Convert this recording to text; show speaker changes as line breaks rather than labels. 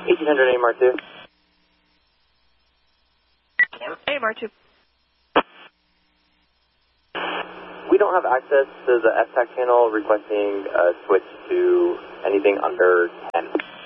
1800 AMR2.
AMR2.
We don't have access to the FTAC channel requesting a switch to anything under 10.